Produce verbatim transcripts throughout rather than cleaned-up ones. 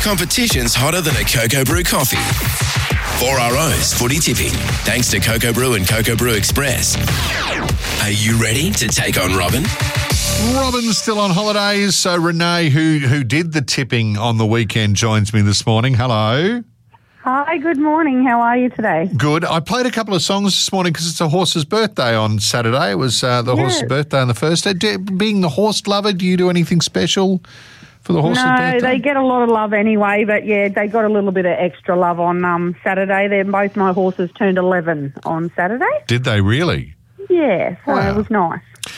competition's hotter than a Cocoa Brew coffee. For our O's footy tipping, thanks to Cocoa Brew and Cocoa Brew Express. Are you ready to take on Robin? Robin's still on holidays, so Renee, who who did the tipping on the weekend, joins me this morning. Hello. Hi, good morning. How are you today? Good. I played a couple of songs this morning because it's a horse's birthday on Saturday. It was uh, the Yes. horse's birthday on the first day. Do, being the horse lover, do you do anything special for the horse's No, birthday? they get a lot of love anyway, but yeah, they got a little bit of extra love on um, Saturday. They're, both my horses turned eleven on Saturday. Did they really? Yeah, so Wow. it was nice.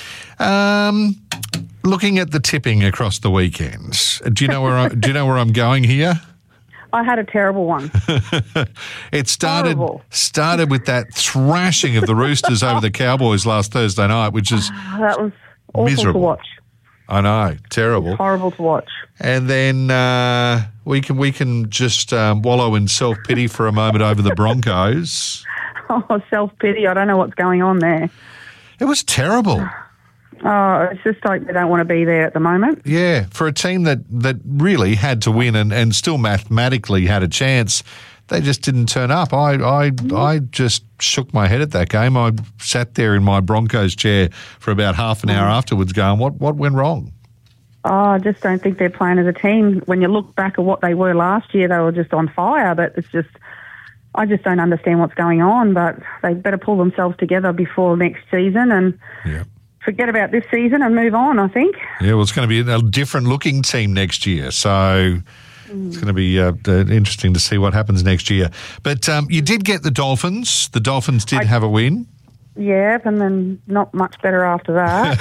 Um, looking at the tipping across the weekend, do you know where I, do you know where I'm going here? I had a terrible one. It started Horrible. started with that thrashing of the Roosters over the Cowboys last Thursday night, which is That was awful Miserable. to watch. I know, terrible. Horrible to watch. And then uh, we can we can just um, wallow in self pity for a moment over the Broncos. Oh, self-pity. I don't know what's going on there. It was terrible. Oh, it's just like they don't want to be there at the moment. Yeah, for a team that, that really had to win and, and still mathematically had a chance, they just didn't turn up. I, I I just shook my head at that game. I sat there in my Broncos chair for about half an hour afterwards going, what what went wrong? Oh, I just don't think they're playing as a team. When you look back at what they were last year, they were just on fire, but it's just, I just don't understand what's going on, but they better pull themselves together before next season and Yeah. forget about this season and move on, I think. Yeah, well, it's going to be a different looking team next year, so it's going to be uh, uh, interesting to see what happens next year. But um, you did get the Dolphins. The Dolphins did I- have a win. Yep, and then not much better after that.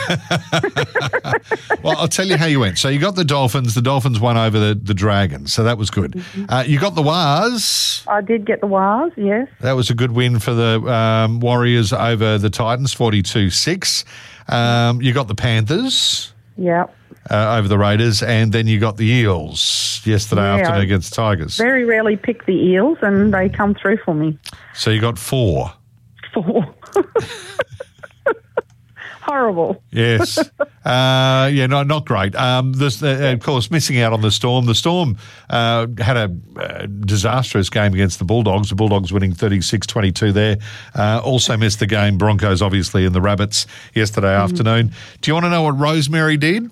Well, I'll tell you how you went. So you got the Dolphins. The Dolphins won over the, the Dragons, so that was good. Mm-hmm. Uh, you got the Wars. I did get the Wars, yes. That was a good win for the um, Warriors over the Titans, forty-two six. Um, you got the Panthers Yep. uh, over the Raiders, and then you got the Eels yesterday Yeah, afternoon I- against the Tigers. Very rarely pick the Eels, and they come through for me. So you got four. Four. Horrible. Yes. Uh, yeah, no, not great. Um, this, uh, of course, missing out on the Storm. The Storm uh, had a uh, disastrous game against the Bulldogs. The Bulldogs winning thirty-six twenty-two there. Uh, also missed the game, Broncos, obviously, and the Rabbits yesterday Mm. afternoon. Do you want to know what Rosemary did?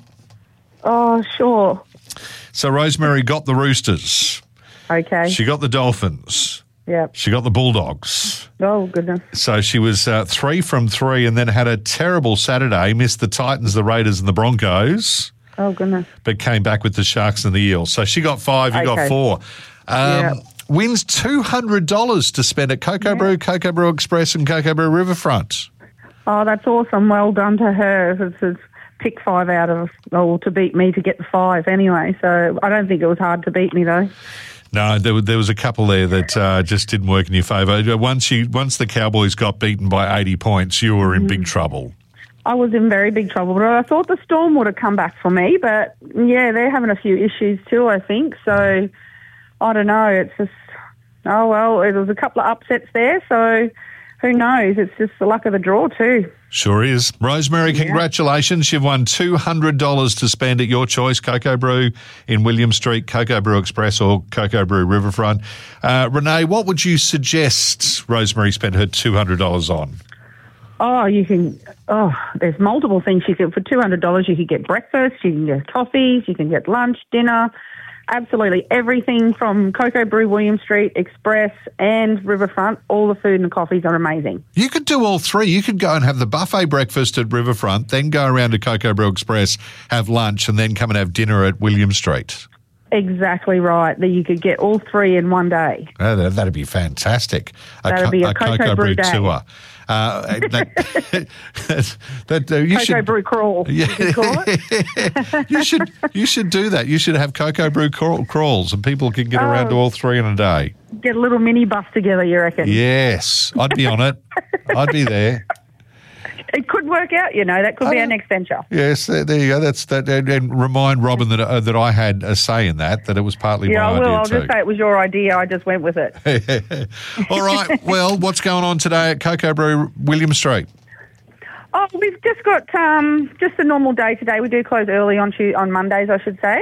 Oh, sure. So Rosemary got the Roosters. Okay. She got the Dolphins. Yep. She got the Bulldogs. Oh, goodness. So she was uh, three from three and then had a terrible Saturday, missed the Titans, the Raiders and the Broncos, Oh, goodness. but came back with the Sharks and the Eels. So she got five, you got Okay. four. Um, Yeah. Wins two hundred dollars to spend at Cocoa Brew, Cocoa Brew Express and Cocoa Brew Riverfront. Oh, that's awesome. Well done to her. It's, it's pick five out of, or to beat me to get the five anyway. So I don't think it was hard to beat me, though. No, there, there was a couple there that uh, just didn't work in your favour. Once you, once the Cowboys got beaten by eighty points, you were in big trouble. I was in very big trouble, but I thought the Storm would have come back for me. But, yeah, they're having a few issues too, I think. So, I don't know. It's just, oh, well, there was a couple of upsets there. So, who knows? It's just the luck of the draw too. Sure is. Rosemary, congratulations. You've won two hundred dollars to spend at your choice, Cocoa Brew in William Street, Cocoa Brew Express or Cocoa Brew Riverfront. Uh, Renee, what would you suggest Rosemary spend her two hundred dollars on? Oh, you can, oh, there's multiple things you can, for two hundred dollars you could get breakfast, you can get coffees, you can get lunch, dinner, absolutely everything from Cocoa Brew, William Street, Express and Riverfront. All the food and coffees are amazing. You could do all three. You could go and have the buffet breakfast at Riverfront, then go around to Cocoa Brew Express, have lunch, and then come and have dinner at William Street. Exactly right. That you could get all three in one day. Oh, that, that'd be fantastic. That'd co- be a Cocoa Brew day. tour. Uh, that, that, that, uh, you Cocoa should, Brew crawl, Yeah. you could call it. you should you should do that. You should have Cocoa Brew crawl, crawls, and people can get around to Oh. all three in a day. Get a little mini bus together, you reckon? Yes, I'd be on it. I'd be there. It could work out, you know. That could be our next venture. Yes, there, there you go. That's that. And, and remind Robin that uh, that I had a say in that. That it was partly Yeah, my I will. idea I'll too. just say it was your idea. I just went with it. All right. Well, what's going on today at Cocoa Brew William Street? Oh, we've just got um, just a normal day today. We do close early on Tu- on Mondays, I should say.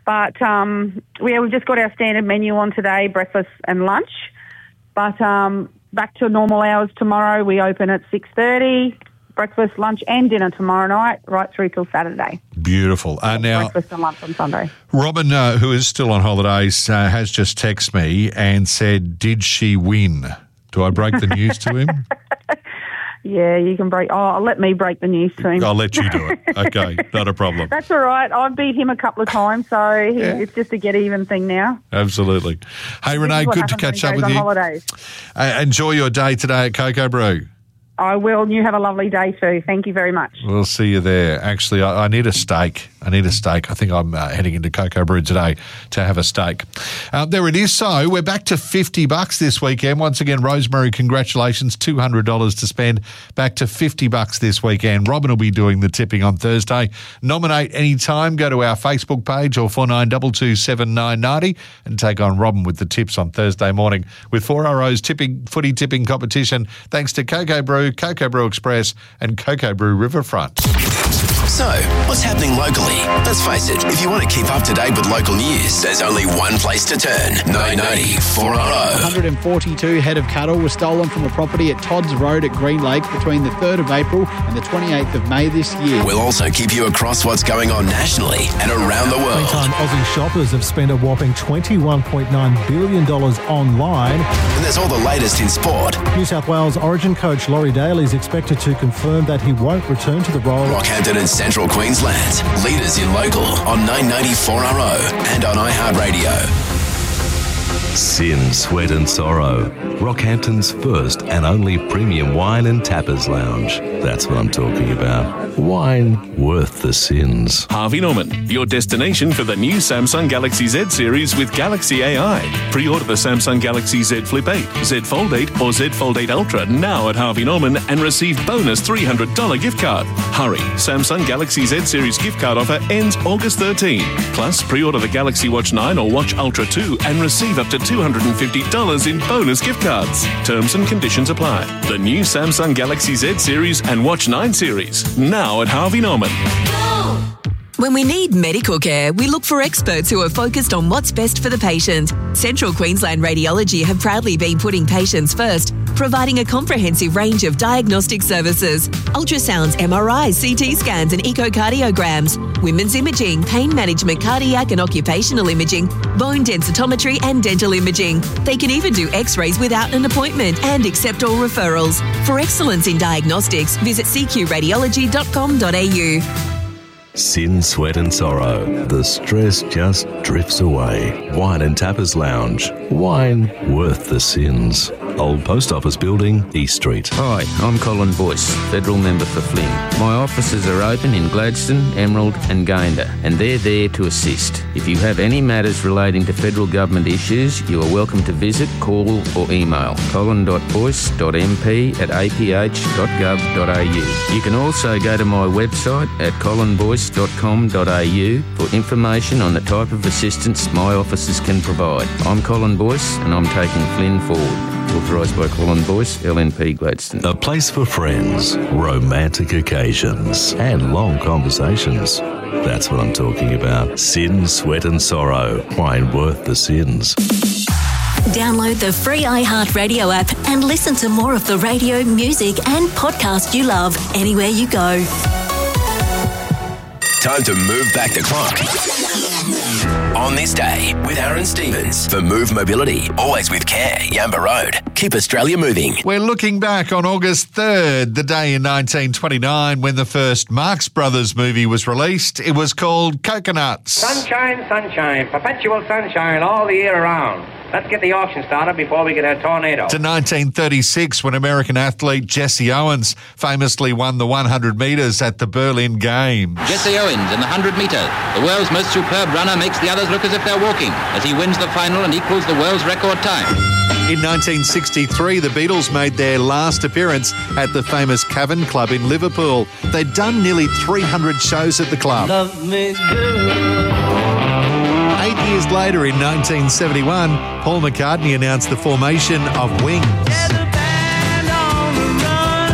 But, um, yeah, we've just got our standard menu on today, breakfast and lunch. But um, back to normal hours tomorrow. We open at six thirty, breakfast, lunch and dinner tomorrow night, right through till Saturday. Beautiful. Uh, now, breakfast and lunch on Sunday. Robin, uh, who is still on holidays, uh, has just texted me and said, did she win? Do I break the news to him? Yeah, you can break. Oh, let me break the news to him. I'll let you do it. Okay, not a problem. That's all right. I've beat him a couple of times, so he, yeah. It's just a get even thing now. Absolutely. Hey, Renee, good to catch up with you. Holidays. Uh, enjoy your day today at Cocoa Brew. I will, and you have a lovely day too. Thank you very much. We'll see you there. Actually, I, I need a steak. I need a steak. I think I'm uh, heading into Cocoa Brew today to have a steak. Uh, there it is. So we're back to fifty bucks this weekend. Once again, Rosemary, congratulations. two hundred dollars to spend. Back to fifty bucks this weekend. Robin will be doing the tipping on Thursday. Nominate anytime. Go to our Facebook page or four nine two two seven nine nine zero and take on Robin with the tips on Thursday morning with four R O's tipping, footy tipping competition. Thanks to Cocoa Brew, Cocoa Brew Express and Cocoa Brew Riverfront. So, what's happening locally? Let's face it, if you want to keep up to date with local news, there's only one place to turn. nine ninety four R O. one hundred forty-two head of cattle were stolen from a property at Todd's Road at Green Lake between the third of April and the twenty-eighth of May this year. We'll also keep you across what's going on nationally and around the world. Meantime, Aussie shoppers have spent a whopping twenty-one point nine billion dollars online. And there's all the latest in sport. New South Wales Origin coach Laurie Dale is expected to confirm that he won't return to the role. Rockhampton and Central Queensland, leaders in local on nine ninety four R O and on iHeartRadio. Sin, Sweat and Sorrow, Rockhampton's first and only premium wine and tappers lounge. That's what I'm talking about. Wine worth the sins. Harvey Norman, your destination for the new Samsung Galaxy Z series with Galaxy A I. Pre-order the Samsung Galaxy Z Flip eight, Z Fold eight or Z Fold eight Ultra now at Harvey Norman and receive bonus three hundred dollars gift card. Hurry, Samsung Galaxy Z series gift card offer ends August thirteenth. Plus, pre-order the Galaxy Watch nine or Watch Ultra two and receive up to two hundred fifty dollars in bonus gift cards. Terms and conditions apply. The new Samsung Galaxy Z series and Watch nine series, now at Harvey Norman. When we need medical care, we look for experts who are focused on what's best for the patient. Central Queensland Radiology have proudly been putting patients first, providing a comprehensive range of diagnostic services: ultrasounds, M R Is, C T scans and echocardiograms, women's imaging, pain management, cardiac and occupational imaging, bone densitometry and dental imaging. They can even do x-rays without an appointment and accept all referrals. For excellence in diagnostics, visit c q radiology dot com dot a u. Sin, Sweat and Sorrow. The stress just drifts away. Wine and Tappers Lounge. Wine worth the sins. Old Post Office Building, East Street. Hi, I'm Colin Boyce, Federal Member for Flynn. My offices are open in Gladstone, Emerald and Gayndah, and they're there to assist. If you have any matters relating to federal government issues, you are welcome to visit, call or email colin dot boyce dot m p at a p h dot gov dot a u. You can also go to my website at colin boyce dot com dot a u for information on the type of assistance my offices can provide. I'm Colin Boyce and I'm taking Flynn forward. Authorised by Colin Boyce, L N P Gladstone. A place for friends, romantic occasions and long conversations. That's what I'm talking about. Sin, Sweat and Sorrow. Wine worth the sins. Download the free iHeartRadio app and listen to more of the radio, music and podcast you love anywhere you go. Time to move back the clock. On this day with Aaron Stevens for Move Mobility. Always with care. Yamba Road. Keep Australia moving. We're looking back on August third, the day in nineteen twenty-nine when the first Marx Brothers movie was released. It was called Coconuts. Sunshine, sunshine, perpetual sunshine all the year around. Let's get the auction started before we get a tornado. To nineteen thirty-six, when American athlete Jesse Owens famously won the one hundred metres at the Berlin Games. Jesse Owens in the one hundred metre. The world's most superb runner makes the others look as if they're walking as he wins the final and equals the world's record time. In nineteen sixty-three, the Beatles made their last appearance at the famous Cavern Club in Liverpool. They'd done nearly three hundred shows at the club. Love me, girl. Eight years later, in nineteen seventy-one, Paul McCartney announced the formation of Wings. And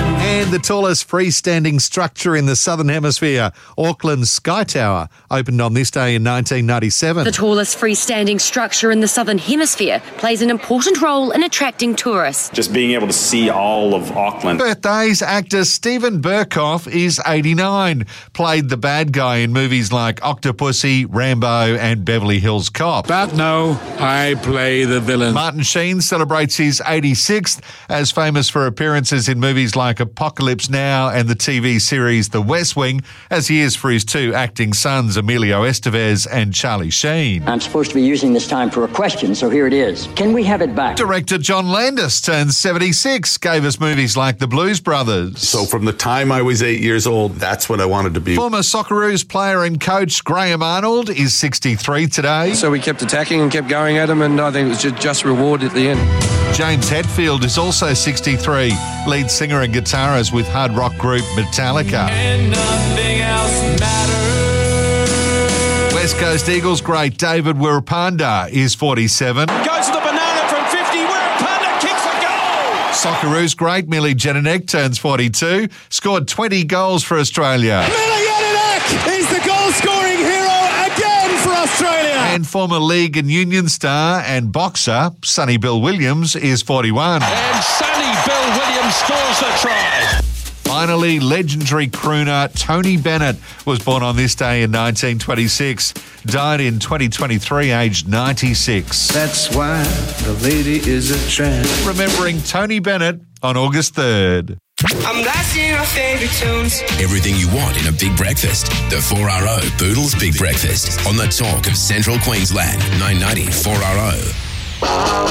And the tallest freestanding structure in the Southern Hemisphere, Auckland's Sky Tower, opened on this day in nineteen ninety-seven. The tallest freestanding structure in the Southern Hemisphere plays an important role in attracting tourists. Just being able to see all of Auckland. Birthdays, actor Steven Berkoff is eighty-nine. Played the bad guy in movies like Octopussy, Rambo and Beverly Hills Cop. But no, I play the villain. Martin Sheen celebrates his eighty-sixth, as famous for appearances in movies like Apocalypse Now and the T V series The West Wing, as he is for his two acting sons, Emilio Estevez and Charlie Sheen. I'm supposed to be using this time for a question, so here it is. Can we have it back? Director John Landis turns seventy-six, gave us movies like The Blues Brothers. So from the time I was eight years old, that's what I wanted to be. Former Socceroos player and coach Graham Arnold is sixty-three today. So we kept attacking and kept going at him, and I think it was just, just reward at the end. James Hetfield is also sixty-three, lead singer and guitarist with hard rock group Metallica. And nothing else matters. West Coast Eagles great David Wirapanda is forty-seven. Goes to the banana from fifty. Wirapanda kicks a goal. Socceroos great Millie Jelinek turns forty-two, scored twenty goals for Australia. Millie Jelinek is the goal-scoring hero again for Australia. And former league and union star and boxer Sonny Bill Williams is forty-one. And Sonny Bill Williams scores the try. Finally, legendary crooner Tony Bennett was born on this day in nineteen twenty-six. Died in twenty twenty-three, aged ninety-six. That's why the lady is a tramp. Remembering Tony Bennett on August third. I'm blasting our favorite tunes. Everything you want in a big breakfast. The four R O Boodles Big Breakfast on the talk of Central Queensland. nine ninety four R O.